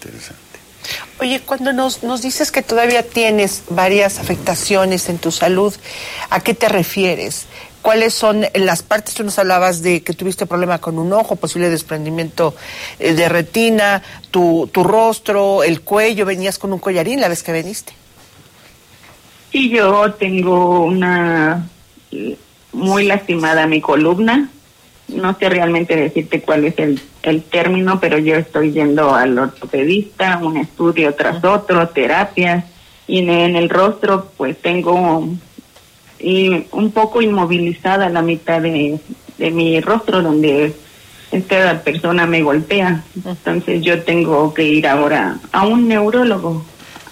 Interesante. Oye, cuando nos dices que todavía tienes varias afectaciones en tu salud, ¿a qué te refieres? ¿Cuáles son las partes? Tú nos hablabas de que tuviste problema con un ojo, posible desprendimiento de retina, tu rostro, el cuello, venías con un collarín la vez que viniste. Sí, yo tengo una muy lastimada mi columna. No sé realmente decirte cuál es el término, pero yo estoy yendo al ortopedista, un estudio tras otro, terapias, y en el rostro pues tengo un poco inmovilizada la mitad de mi rostro donde esta persona me golpea. Entonces yo tengo que ir ahora a un neurólogo.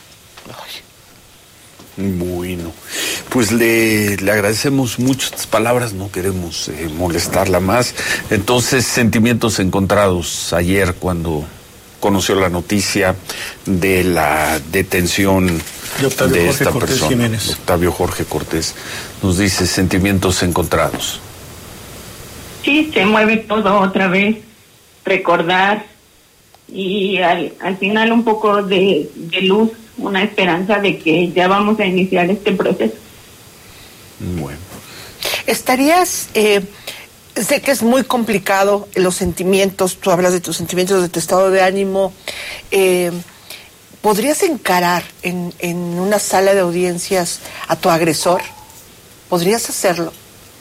Bueno, pues le agradecemos mucho estas palabras, no queremos molestarla más. Entonces, sentimientos encontrados ayer cuando conoció la noticia de la detención de esta persona. Octavio Jorge Cortés nos dice sentimientos encontrados. Sí, se mueve todo otra vez, recordar y al final un poco de luz, una esperanza de que ya vamos a iniciar este proceso. Bueno. ¿Estarías, sé que es muy complicado los sentimientos, tú hablas de tus sentimientos, de tu estado de ánimo, ¿podrías encarar en una sala de audiencias a tu agresor? ¿Podrías hacerlo?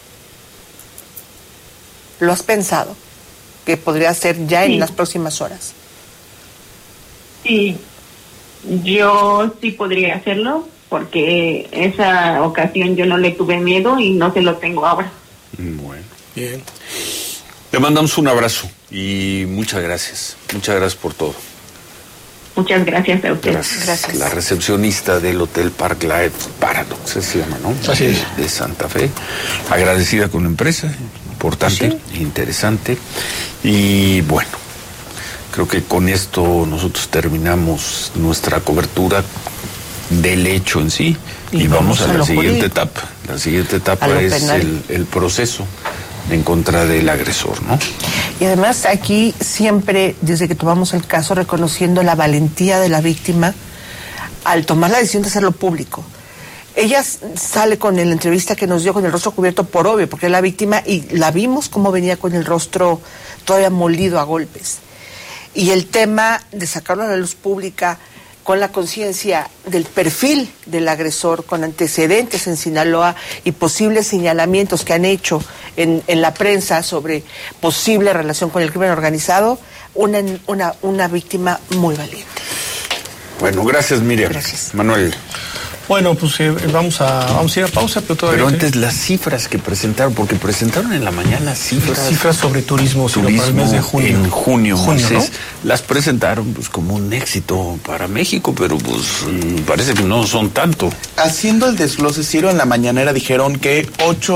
¿Lo has pensado? ¿Que podría ser ya en las próximas horas? Sí. Yo sí podría hacerlo, porque esa ocasión yo no le tuve miedo y no se lo tengo ahora. Bueno. Bien. Le mandamos un abrazo y muchas gracias. Muchas gracias por todo. Muchas gracias a usted. Gracias. La recepcionista del Hotel Park Life Paradox, se llama, ¿no? Así es. De Santa Fe. Agradecida con la empresa, importante, interesante. Y bueno, creo que con esto nosotros terminamos nuestra cobertura del hecho en sí y vamos a la siguiente etapa. La siguiente etapa es el proceso en contra del agresor, ¿no? Y además aquí siempre, desde que tomamos el caso, reconociendo la valentía de la víctima al tomar la decisión de hacerlo público. Ella sale con la entrevista que nos dio con el rostro cubierto por obvio, porque es la víctima y la vimos como venía con el rostro todavía molido a golpes. Y el tema de sacarlo a la luz pública con la conciencia del perfil del agresor, con antecedentes en Sinaloa y posibles señalamientos que han hecho en la prensa sobre posible relación con el crimen organizado, una víctima muy valiente. Bueno, gracias, Miriam. Gracias. Manuel. Bueno, pues vamos a ir a pausa, pero todavía... Pero antes las cifras que presentaron, porque presentaron en la mañana cifras sobre turismo para el mes de junio. En junio, ¿no? Las presentaron pues como un éxito para México, pero pues parece que no son tanto. Haciendo el desglose, Ciro, en la mañanera dijeron que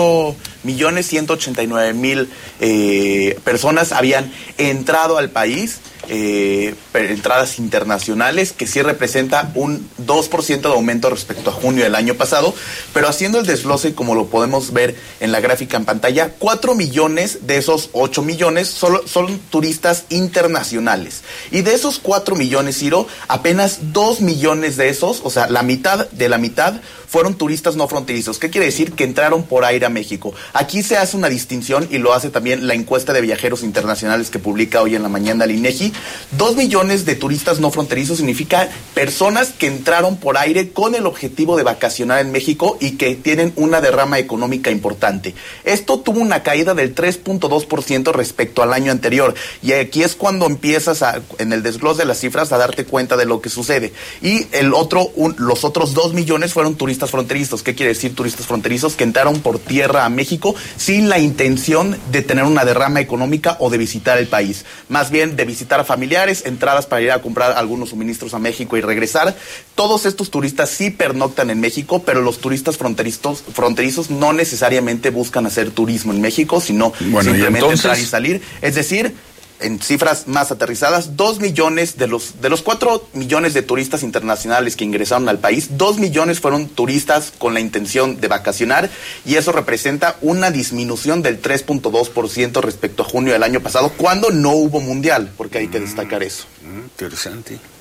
8.189.000 personas habían entrado al país, entradas internacionales, que sí representa un 2% de aumento respecto a junio del año pasado, pero haciendo el desglose, como lo podemos ver en la gráfica en pantalla, 4 millones de esos 8 millones son turistas internacionales. Y de esos 4 millones, Ciro, apenas 2 millones de esos, o sea, la mitad de la mitad, fueron turistas no fronterizos. ¿Qué quiere decir? Que entraron por aire a México. Aquí se hace una distinción y lo hace también la encuesta de viajeros internacionales que publica hoy en la mañana el INEGI. 2 millones de turistas no fronterizos significa personas que entraron por aire con el objetivo de vacacionar en México y que tienen una derrama económica importante. Esto tuvo una caída del 3.2% respecto al año anterior. Y aquí es cuando empiezas en el desglose de las cifras a darte cuenta de lo que sucede. Y los otros 2 millones fueron turistas fronterizos. ¿Qué quiere decir turistas fronterizos? Que entraron por tierra a México sin la intención de tener una derrama económica o de visitar el país. Más bien de visitar a familiares, entradas para ir a comprar algunos suministros a México y regresar. Todos estos turistas sí pernoctan en México, pero los turistas fronterizos no necesariamente buscan hacer turismo en México, sino simplemente entrar y salir. Es decir, en cifras más aterrizadas, 2 millones de los 4 millones de turistas internacionales que ingresaron al país, 2 millones fueron turistas con la intención de vacacionar, y eso representa una disminución del 3.2% respecto a junio del año pasado, cuando no hubo mundial, porque hay que destacar eso. Interesante.